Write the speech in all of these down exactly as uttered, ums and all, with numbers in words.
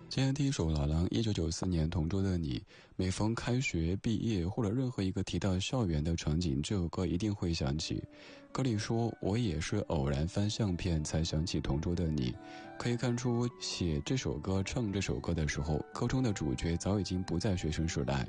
今天第一首老狼一九九四年同桌的你，每逢开学毕业或者任何一个提到校园的场景，这首歌一定会响起。歌里说我也是偶然翻相片才想起同桌的你，可以看出写这首歌唱这首歌的时候，歌中的主角早已经不在学生时代。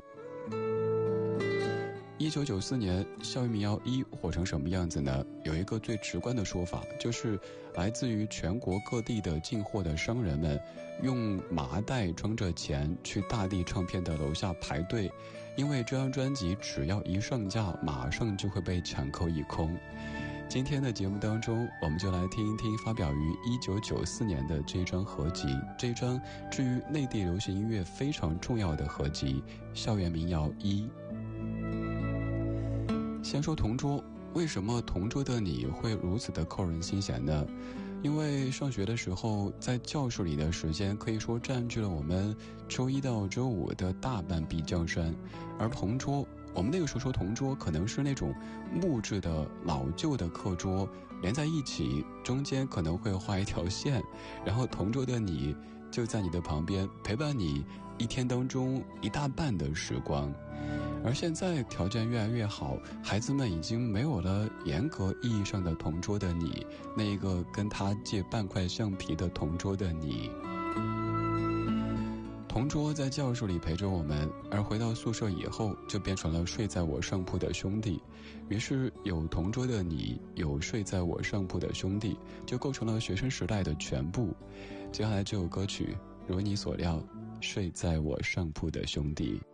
一九九四年校园民谣一火成什么样子呢？有一个最直观的说法，就是来自于全国各地的进货的商人们用麻袋装着钱去大地唱片的楼下排队，因为这张专辑只要一上架马上就会被抢购一空。今天的节目当中，我们就来听一听发表于一九九四年的这张合集，这张至于内地流行音乐非常重要的合集《校园民谣一》。先说同桌，为什么同桌的你会如此的扣人心弦呢？因为上学的时候，在教室里的时间可以说占据了我们周一到周五的大半壁江山，而同桌，我们那个时候说同桌可能是那种木质的老旧的课桌连在一起，中间可能会画一条线，然后同桌的你就在你的旁边陪伴你一天当中一大半的时光。而现在条件越来越好，孩子们已经没有了严格意义上的同桌的你，那一个跟他借半块橡皮的同桌的你。同桌在教室里陪着我们，而回到宿舍以后就变成了睡在我上铺的兄弟，于是有同桌的你，有睡在我上铺的兄弟，就构成了学生时代的全部。接下来这首歌曲如你所料，睡在我上铺的兄弟。